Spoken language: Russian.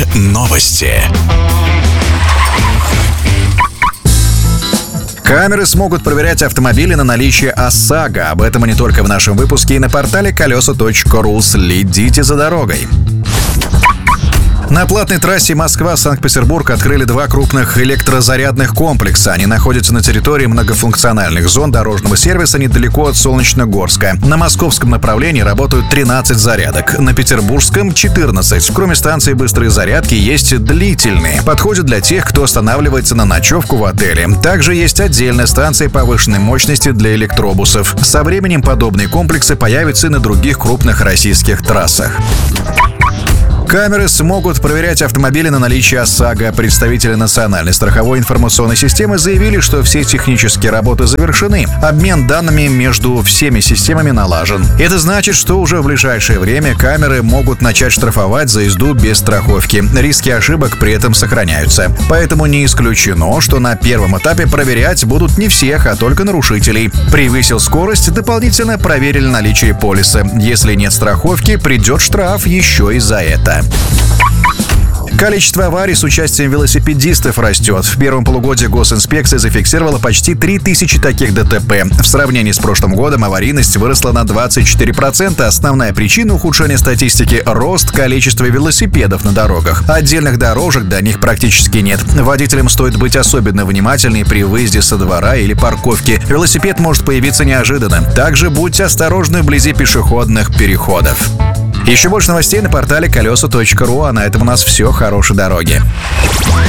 Новости. Камеры смогут проверять автомобили на наличие ОСАГО. Об этом и не только в нашем выпуске, и на портале колеса.ру. Следите за дорогой. На платной трассе Москва-Санкт-Петербург открыли 2 крупных электрозарядных комплекса. Они находятся на территории многофункциональных зон дорожного сервиса недалеко от Солнечногорска. На московском направлении работают 13 зарядок, на петербургском — 14. Кроме станции быстрой зарядки есть длительные. Подходят для тех, кто останавливается на ночевку в отеле. Также есть отдельная станция повышенной мощности для электробусов. Со временем подобные комплексы появятся и на других крупных российских трассах. Камеры смогут проверять автомобили на наличие ОСАГО. Представители Национальной страховой информационной системы заявили, что все технические работы завершены. Обмен данными между всеми системами налажен. Это значит, что уже в ближайшее время камеры могут начать штрафовать за езду без страховки. Риски ошибок при этом сохраняются. Поэтому не исключено, что на первом этапе проверять будут не всех, а только нарушителей. Превысил скорость — дополнительно проверили наличие полиса. Если нет страховки, придет штраф еще и за это. Количество аварий с участием велосипедистов растет. В первом полугодии госинспекция зафиксировала почти 3000 таких ДТП. В сравнении с прошлым годом аварийность выросла на 24%. Основная причина ухудшения статистики — рост количества велосипедов на дорогах. Отдельных дорожек до них практически нет. Водителям стоит быть особенно внимательнее при выезде со двора или парковки. Велосипед может появиться неожиданно. Также будьте осторожны вблизи пешеходных переходов. Еще больше новостей на портале колеса.ру. А на этом у нас все. Хорошей дороги.